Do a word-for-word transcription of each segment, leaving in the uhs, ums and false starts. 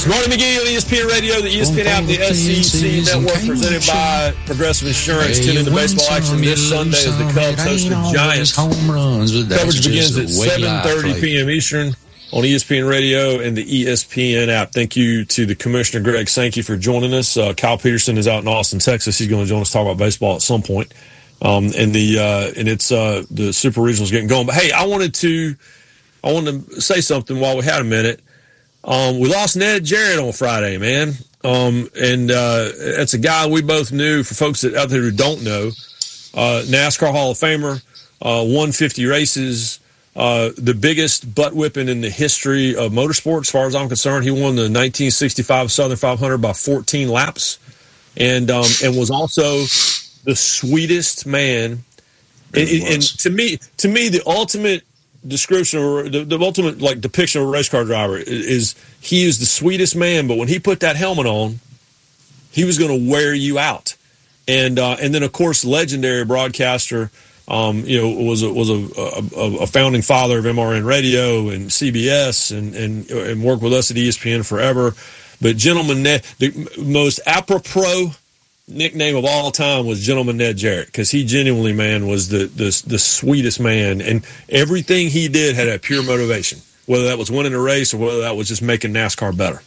Marty McGee on E S P N Radio, the E S P N app, the S E C Network, presented by Progressive Insurance. Tune into baseball action this Sunday as the Cubs host the Giants. Coverage begins at seven thirty p.m. Eastern on E S P N Radio and the E S P N app. Thank you to the Commissioner, Greg Sankey, for joining us. Uh, Kyle Peterson is out in Austin, Texas. He's going to join us to talk about baseball at some point. Um, and the uh, and it's uh, the Super Regionals getting going. But hey, I wanted to I wanted to say something while we had a minute. Um, we lost Ned Jarrett on Friday, man. Um, and uh, that's a guy we both knew. For folks that out there who don't know, uh, NASCAR Hall of Famer, uh, won fifty races, uh, the biggest butt whipping in the history of motorsport, as far as I'm concerned. He won the nineteen sixty-five Southern five hundred by fourteen laps, and um, and was also the sweetest man. And, and to me, to me, the ultimate description or the, the ultimate like depiction of a race car driver is, is he is the sweetest man, but when he put that helmet on, he was going to wear you out. And uh, and then of course, legendary broadcaster, um, you know, was a, was a, a, a founding father of M R N Radio and C B S, and and and worked with us at E S P N forever. But Gentleman Ned, the most apropos nickname of all time was Gentleman Ned Jarrett, because he genuinely, man, was the, the the sweetest man, and everything he did had a pure motivation, whether that was winning a race or whether that was just making NASCAR better.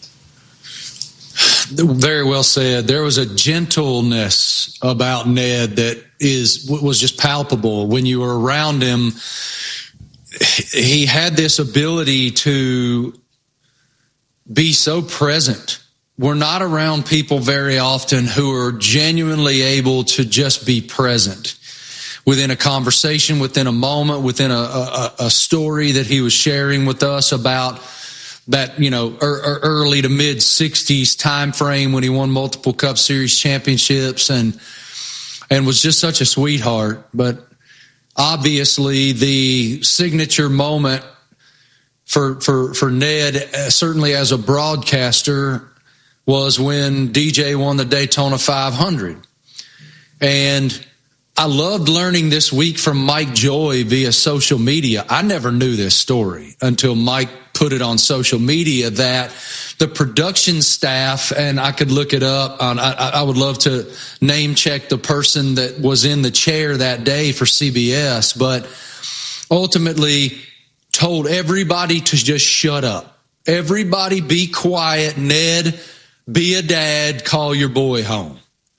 Very well said. There was a gentleness about Ned that is was just palpable when you were around him. He had this ability to be so present. We're not around people very often who are genuinely able to just be present within a conversation, within a moment, within a, a, a story that he was sharing with us about that, you know, er, early to mid sixties time frame when he won multiple Cup Series championships and and was just such a sweetheart. But obviously the signature moment for for for Ned, uh, certainly as a broadcaster, was when D J won the Daytona five hundred. And I loved learning this week from Mike Joy via social media. I never knew this story until Mike put it on social media, that the production staff, and I could look it up, on, I, I would love to name check the person that was in the chair that day for C B S, but ultimately told everybody to just shut up. Everybody be quiet. Ned, be a dad, call your boy home.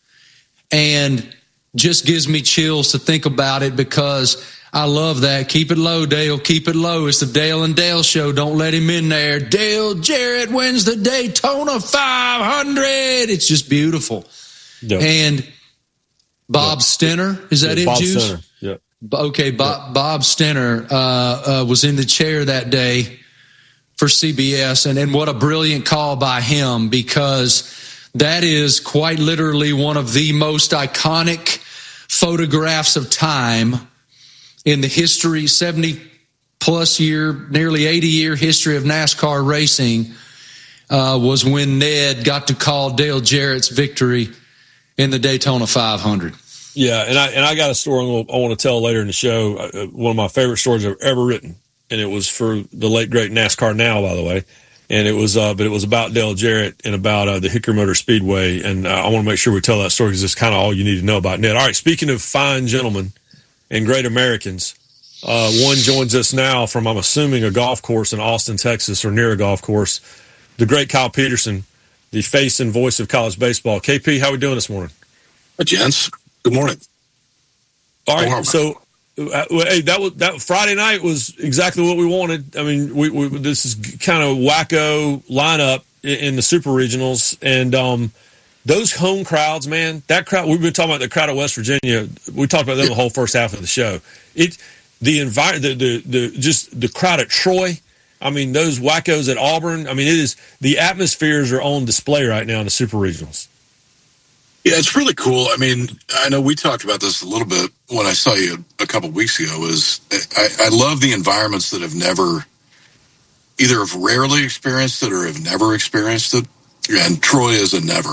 And just gives me chills to think about it, because I love that. Keep it low, Dale. Keep it low. It's the Dale and Dale show. Don't let him in there. Dale Jarrett wins the Daytona five hundred. It's just beautiful. Yep. And Bob yep. Stenner, is that yeah, it, Bob Juice? Stenner. Yep. Okay, Bob, yep. Bob Stenner uh, uh, was in the chair that day for C B S, and, and what a brilliant call by him, because that is quite literally one of the most iconic photographs of time in the history, seventy plus year, nearly eighty year history of NASCAR racing, uh, was when Ned got to call Dale Jarrett's victory in the Daytona five hundred. Yeah, and I and I got a story I want to tell later in the show. Uh, one of my favorite stories I've ever written. And it was for the late great NASCAR Now, by the way. And it was, uh, but it was about Dale Jarrett and about uh, the Hickory Motor Speedway. And uh, I want to make sure we tell that story, because it's kind of all you need to know about Ned. All right, speaking of fine gentlemen and great Americans, uh, one joins us now from, I'm assuming, a golf course in Austin, Texas, or near a golf course. The great Kyle Peterson, the face and voice of college baseball. K P, how we doing this morning? Hey, gents. Good morning. All right, morning, so. Uh, hey, that was that Friday night was exactly what we wanted. I mean, we, we this is kind of wacko lineup in, in the Super Regionals, and um, those home crowds, man. That crowd, we've been talking about the crowd of West Virginia. We talked about them the whole first half of the show. It, the environment, the, the the just the crowd at Troy. I mean, those wackos at Auburn. I mean, it is the atmospheres are on display right now in the Super Regionals. Yeah, it's really cool. I mean, I know we talked about this a little bit when I saw you a couple of weeks ago. Is I, I love the environments that have never, either have rarely experienced it or have never experienced it. And Troy is a never.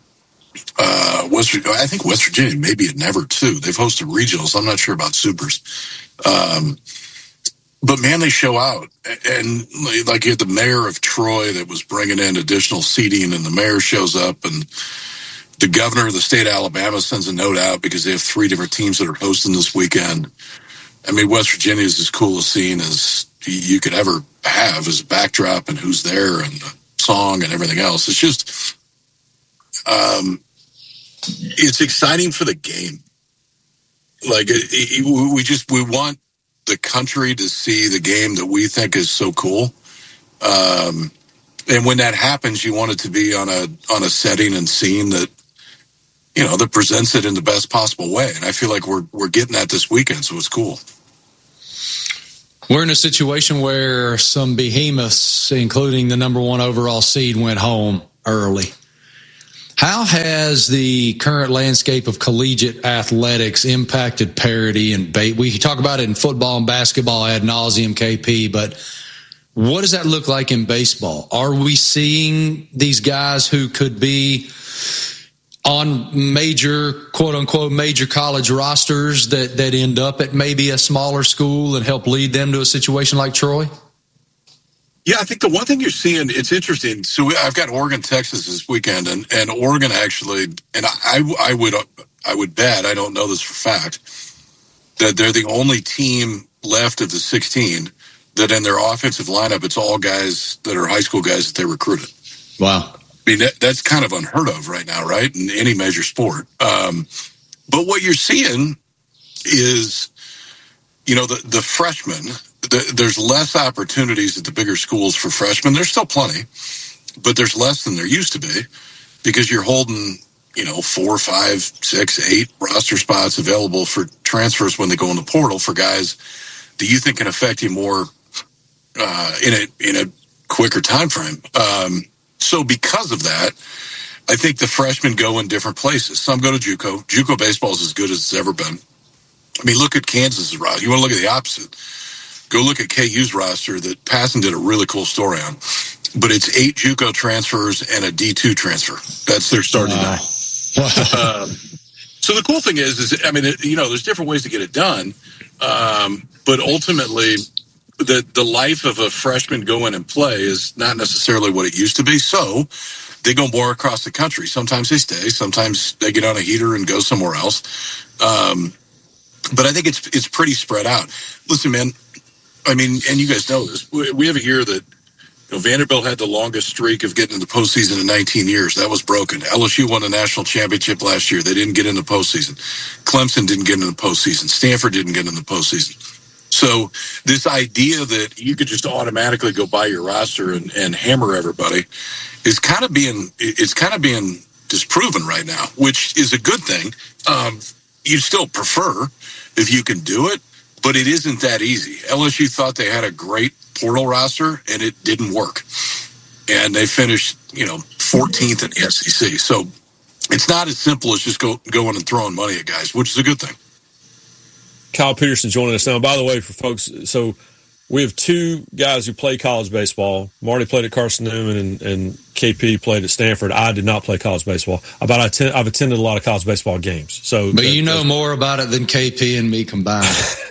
Uh, West, I think West Virginia maybe a never too. They've hosted regionals. I'm not sure about supers. Um, but man, they show out. And like you had the mayor of Troy that was bringing in additional seating, and the mayor shows up, and the governor of the state of Alabama sends a note out because they have three different teams that are hosting this weekend. I mean, West Virginia is as cool a scene as you could ever have as a backdrop, and who's there and the song and everything else. It's just, um, it's exciting for the game. Like it, it, we just, we want the country to see the game that we think is so cool. Um, and when that happens, you want it to be on a, on a setting and scene that, you know, that presents it in the best possible way. And I feel like we're, we're getting that this weekend. So it's cool. We're in a situation where some behemoths, including the number one overall seed, went home early. How has the current landscape of collegiate athletics impacted parity and bait? We talk about it in football and basketball ad nauseum, K P, but what does that look like in baseball? Are we seeing these guys who could be on major, quote unquote, major college rosters that, that end up at maybe a smaller school and help lead them to a situation like Troy? Yeah, I think the one thing you're seeing, it's interesting. So I've got Oregon, Texas this weekend, and, and Oregon actually, and I, I would, I would bet, I don't know this for fact, that they're the only team left of the sixteen that in their offensive lineup, it's all guys that are high school guys that they recruited. Wow. I mean, that, that's kind of unheard of right now, right? In any major sport. Um, but what you're seeing is, you know, the, the freshmen, the, there's less opportunities at the bigger schools for freshmen. There's still plenty, but there's less than there used to be because you're holding, you know, four, five, six, eight roster spots available for transfers when they go in the portal for guys that you think can affect you more uh, in a in a quicker time frame. Um, So because of that, I think the freshmen go in different places. Some go to JUCO. JUCO baseball is as good as it's ever been. I mean, look at Kansas' roster. You want to look at the opposite. Go look at K U's roster that Passon did a really cool story on. But it's eight JUCO transfers and a D two transfer. That's their starting wow. nine. um, so the cool thing is, is I mean, it, you know, there's different ways to get it done. Um, but ultimately, the the life of a freshman go in and play is not necessarily what it used to be. So they go more across the country. Sometimes they stay. Sometimes they get on a heater and go somewhere else. Um, but I think it's it's pretty spread out. Listen, man, I mean, and you guys know this. We, we have a year that you know, Vanderbilt had the longest streak of getting into the postseason in nineteen years. That was broken. L S U won a national championship last year. They didn't get in the postseason. Clemson didn't get in the postseason. Stanford didn't get in the postseason. So this idea that you could just automatically go buy your roster and, and hammer everybody is kind of being it's kind of being disproven right now, which is a good thing. Um, you still prefer if you can do it, but it isn't that easy. L S U thought they had a great portal roster, and it didn't work. And they finished, you know, fourteenth in the S E C. So it's not as simple as just go going and throwing money at guys, which is a good thing. Kyle Peterson joining us now. By the way, for folks, so we have two guys who play college baseball. Marty played at Carson Newman, and, and K P played at Stanford. I did not play college baseball, but I attend, I've attended a lot of college baseball games. So, but that, you know more about it than K P and me combined.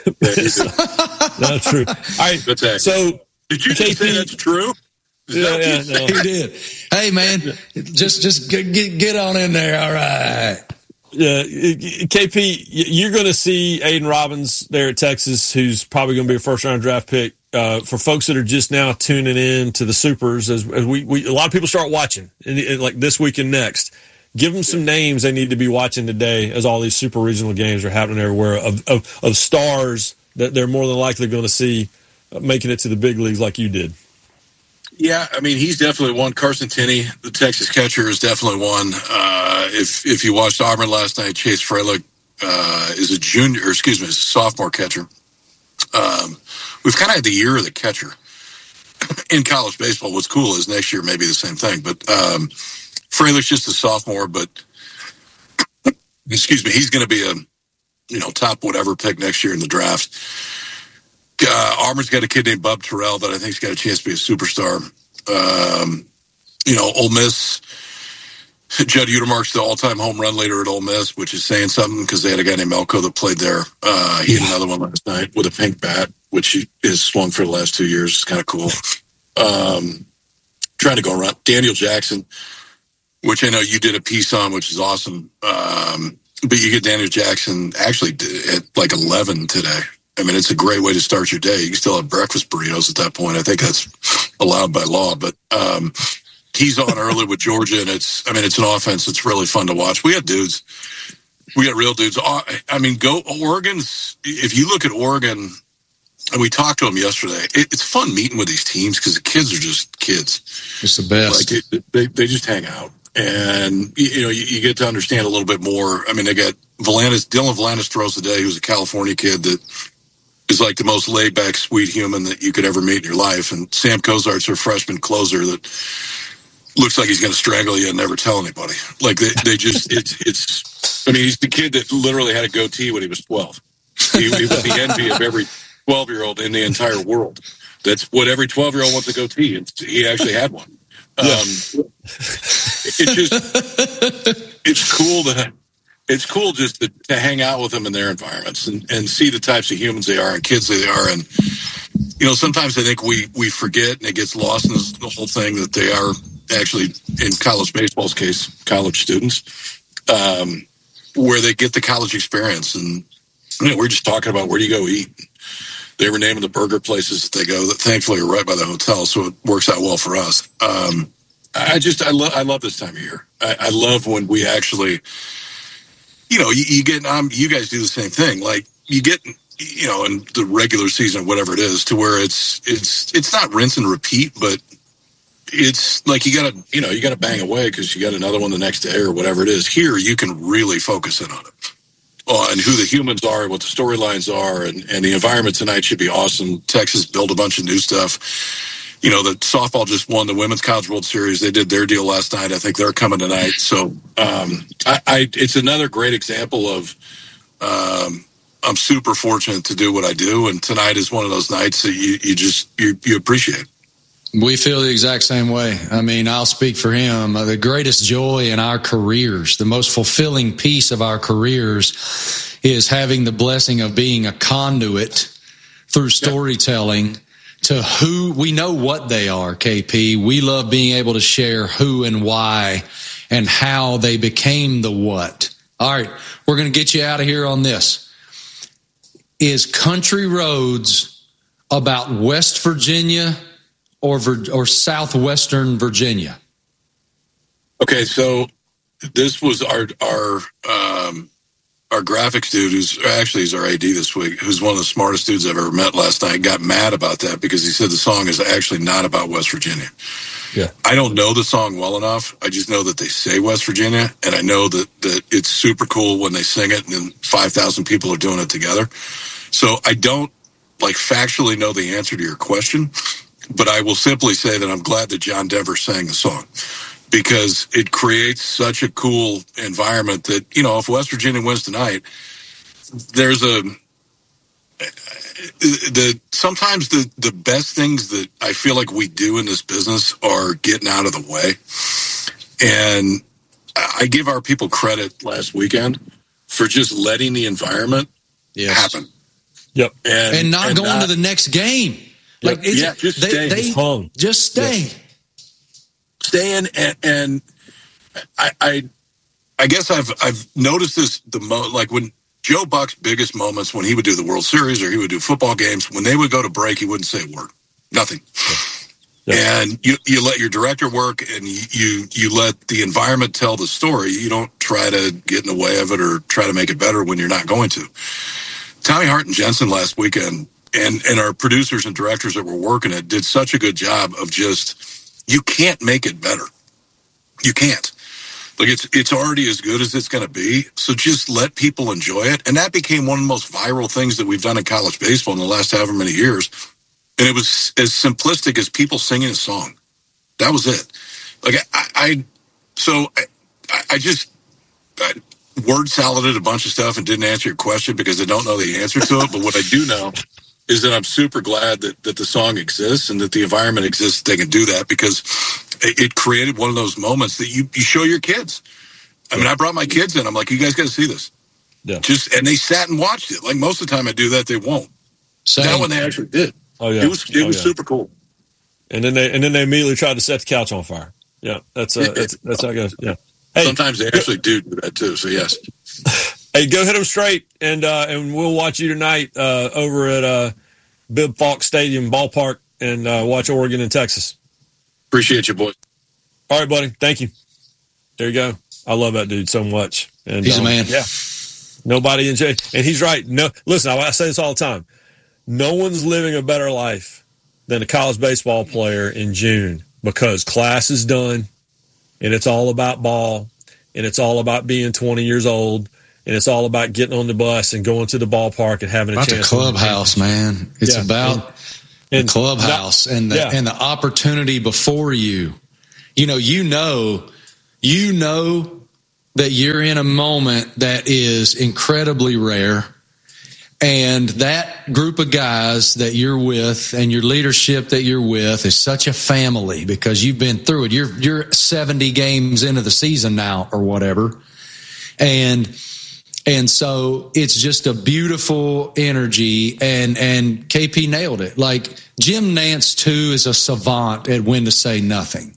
Not true. All right. So, did you K P, say that's true? Is yeah, that yeah, no. He did. Hey, man, just just get get on in there. All right. Yeah, K P, you're going to see Aiden Robbins there at Texas, who's probably going to be a first-round draft pick. Uh, for folks that are just now tuning in to the Supers, as, as we, we a lot of people start watching, and, and like this week and next, give them some names they need to be watching today as all these super regional games are happening everywhere of, of, of stars that they're more than likely going to see making it to the big leagues like you did. Yeah, I mean, he's definitely one. Carson Tenney, the Texas catcher, is definitely one. Uh, if if you watched Auburn last night, Chase Freilich uh, is a junior, or excuse me, is a sophomore catcher. Um, we've kind of had the year of the catcher in college baseball. What's cool is next year maybe the same thing. But um, Freilich's just a sophomore, but excuse me, he's going to be a you know top whatever pick next year in the draft. Uh, Auburn's got a kid named Bub Terrell that I think's got a chance to be a superstar. Um, you know, Ole Miss, Judd Utermark's the all-time home run leader at Ole Miss, which is saying something because they had a guy named Elko that played there. Uh, he had another one last night with a pink bat. which he has swung for the last two years. It's kind of cool. Um, trying to go around Daniel Jackson, which I know you did a piece on, which is awesome. Um, but you get Daniel Jackson actually at like eleven today. I mean, it's a great way to start your day. You can still have breakfast burritos at that point. I think that's allowed by law, but um, he's on early with Georgia, and it's, I mean, it's an offense that's really fun to watch. We got dudes, we got real dudes. I mean, go Oregon's, if you look at Oregon, and we talked to them yesterday, it, it's fun meeting with these teams because the kids are just kids. It's the best. Like it, they, they just hang out. And, you know, you, you get to understand a little bit more. I mean, they got Volantis, Dylan Volantis throws today, who's a California kid that is like the most laid-back, sweet human that you could ever meet in your life. And Sam Cozart's their freshman closer that looks like he's going to strangle you and never tell anybody. Like, they, they just, it's, it's, I mean, he's the kid that literally had a goatee when he was twelve. He, he was the envy of every twelve-year-old in the entire world. That's what every twelve-year-old wants a goatee. And he actually had one. Um, it's just, it's cool to, it's cool just to, to hang out with them in their environments and, and see the types of humans they are and kids they are. And, you know, sometimes I think we, we forget and it gets lost in this, the whole thing that they are actually, in college baseball's case, college students, um, where they get the college experience. And, you know, we're just talking about where do you go eat. They were naming the burger places that they go that thankfully are right by the hotel, so it works out well for us. Um, I just, I love, I love this time of year. I, I love when we actually, you know, you, you get, um, you guys do the same thing. Like you get, you know, in the regular season, whatever it is, to where it's, it's, it's not rinse and repeat, but it's like you got to, you know, you got to bang away because you got another one the next day or whatever it is. Here, you can really focus in on it. Oh, and who the humans are, what the storylines are, and, and the environment tonight should be awesome. Texas built a bunch of new stuff. You know, the softball just won the Women's College World Series. They did their deal last night. I think they're coming tonight. So um, I, I, it's another great example of um, I'm super fortunate to do what I do, and tonight is one of those nights that you, you just you, you appreciate. We feel the exact same way. I mean, I'll speak for him. The greatest joy in our careers, the most fulfilling piece of our careers is having the blessing of being a conduit through storytelling yep. to who we know what they are, K P. We love being able to share who and why and how they became the what. All right, we're going to get you out of here on this. Is Country Roads about West Virginia or or southwestern Virginia? Okay, so this was our our um, our graphics dude, who's actually he's our A D this week, who's one of the smartest dudes I've ever met last night, got mad about that because he said the song is actually not about West Virginia. Yeah, I don't know the song well enough. I just know that they say West Virginia, and I know that, that it's super cool when they sing it and then five thousand people are doing it together. So I don't like factually know the answer to your question. But I will simply say that I'm glad that John Denver sang the song because it creates such a cool environment that, you know, if West Virginia wins tonight, there's a the sometimes the, the best things that I feel like we do in this business are getting out of the way. And I give our people credit last weekend for just letting the environment yes. happen. Yep. And, and not and going not, to the next game. Like it's, yeah, just they, stay. They, just home. Just stay. Yeah. Stay in, and, and I, I, I guess I've I've noticed this the mo like when Joe Buck's biggest moments when he would do the World Series or he would do football games, when they would go to break, he wouldn't say a word, nothing. Yeah. Yeah. And you you let your director work, and you, you you let the environment tell the story. You don't try to get in the way of it or try to make it better when you're not going to. Tommy Hart and Jensen last weekend. And and our producers and directors that were working it did such a good job of just, you can't make it better. You can't. Like it's it's already as good as it's going to be. So just let people enjoy it. And that became one of the most viral things that we've done in college baseball in the last however many years. And it was as simplistic as people singing a song. That was it. Like I, I so I, I just I word saladed a bunch of stuff and didn't answer your question because I don't know the answer to it. But what I do know is that I'm super glad that, that the song exists and that the environment exists. They can do that because it, it created one of those moments that you, you show your kids. I mean, I brought my kids in. I'm like, you guys got to see this. Yeah. Just, and they sat and watched it. Like most of the time I do that, they won't. Same. That one they actually did. Oh yeah, it was it oh, was yeah. super cool. And then they and then they immediately tried to set the couch on fire. Yeah, that's uh, that's that's how it goes. Yeah. Hey, sometimes they actually do do that too. So yes. Hey, go hit them straight, and uh, and we'll watch you tonight uh, over at uh, Bibb Falk Stadium ballpark, and uh, watch Oregon and Texas. Appreciate you, boys. All right, buddy. Thank you. There you go. I love that dude so much. And he's um, a man. Yeah. Nobody in jail, and he's right. No, listen, I, I say this all the time. No one's living a better life than a college baseball player in June, because class is done, and it's all about ball, and it's all about being twenty years old, and it's all about getting on the bus and going to the ballpark and having a about chance. The clubhouse, man. It's yeah. about and, and the clubhouse not, and the yeah. and the opportunity before you. You know, you know, you know that you're in a moment that is incredibly rare. And that group of guys that you're with and your leadership that you're with is such a family, because you've been through it. You're you're seventy games into the season now or whatever. And and so it's just a beautiful energy, and and K P nailed it. Like Jim Nantz too is a savant at when to say nothing.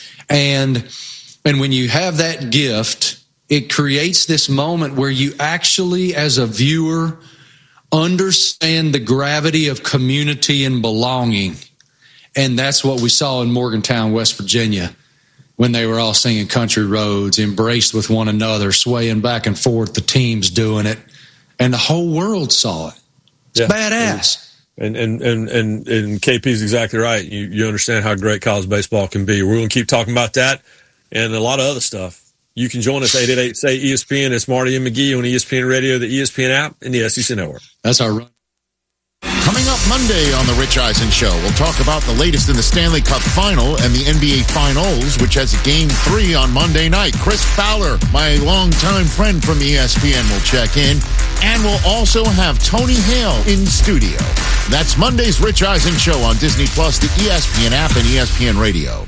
And and when you have that gift, it creates this moment where you actually, as a viewer, understand the gravity of community and belonging. And that's what we saw in Morgantown, West Virginia, when they were all singing Country Roads, embraced with one another, swaying back and forth, the teams doing it. And the whole world saw it. It's yeah. badass. And, and, and, and, and K P's exactly right. You, you understand how great college baseball can be. We're going to keep talking about that and a lot of other stuff. You can join us, eight eight eight, S A Y, E S P N. It's Marty and McGee on E S P N Radio, the E S P N app, and the S E C Network. That's our run. Coming up Monday on The Rich Eisen Show, we'll talk about the latest in the Stanley Cup Final and the N B A Finals, which has Game three on Monday night. Chris Fowler, my longtime friend from E S P N, will check in. And we'll also have Tony Hale in studio. That's Monday's Rich Eisen Show on Disney Plus, the E S P N app, and E S P N Radio.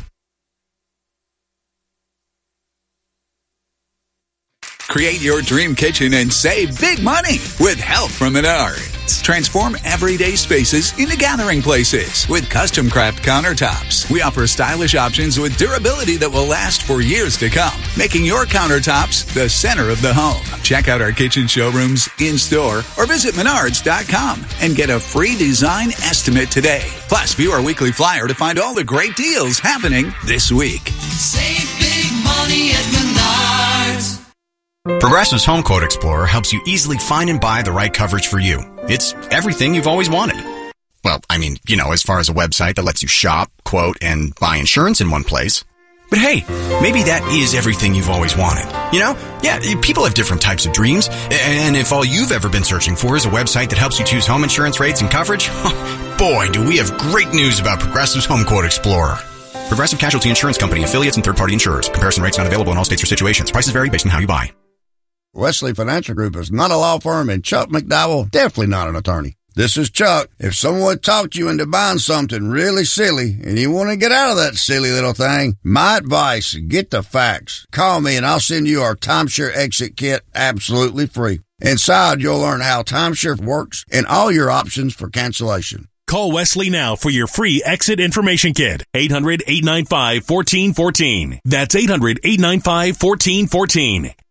Create your dream kitchen and save big money with help from Menards. Transform everyday spaces into gathering places with custom craft countertops. We offer stylish options with durability that will last for years to come, making your countertops the center of the home. Check out our kitchen showrooms in-store or visit menards dot com and get a free design estimate today. Plus, view our weekly flyer to find all the great deals happening this week. Save big money at Menards. Progressive's Home Quote Explorer helps you easily find and buy the right coverage for you. It's everything you've always wanted. Well, I mean, you know, as far as a website that lets you shop, quote, and buy insurance in one place. But hey, maybe that is everything you've always wanted. You know? Yeah, people have different types of dreams. And if all you've ever been searching for is a website that helps you choose home insurance rates and coverage, boy, do we have great news about Progressive's Home Quote Explorer. Progressive Casualty Insurance Company, affiliates, and third-party insurers. Comparison rates not available in all states or situations. Prices vary based on how you buy. Wesley Financial Group is not a law firm, and Chuck McDowell definitely not an attorney. This is Chuck. If someone talked you into buying something really silly and you want to get out of that silly little thing, my advice, get the facts. Call me and I'll send you our timeshare exit kit absolutely free. Inside, you'll learn how timeshare works and all your options for cancellation. Call Wesley now for your free exit information kit. eight hundred, eight nine five, one four one four. That's eight hundred, eight nine five, one four one four.